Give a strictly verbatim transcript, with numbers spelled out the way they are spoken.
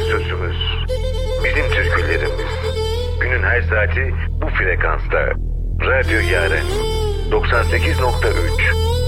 sözümüz, bizim türkülerimiz. Günün her saati bu frekansta. Radyo Yaren doksan sekiz nokta üç.